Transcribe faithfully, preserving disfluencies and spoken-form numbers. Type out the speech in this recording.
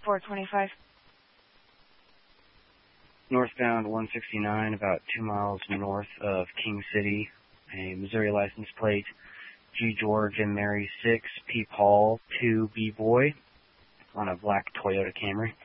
four twenty-five. Northbound one sixty-nine, about two miles north of King City. A Missouri license plate, G. George and Mary six, P. Paul two, B. Boy, on a black Toyota Camry.